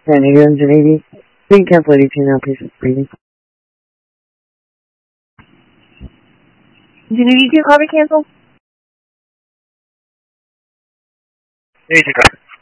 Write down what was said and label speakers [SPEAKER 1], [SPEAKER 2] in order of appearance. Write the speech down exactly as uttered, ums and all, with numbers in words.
[SPEAKER 1] San Diego, engine eighty. We can cancel eighty-two now, please. Breathing. Engine eighty-two, copy cancel.
[SPEAKER 2] eighty-two, copy.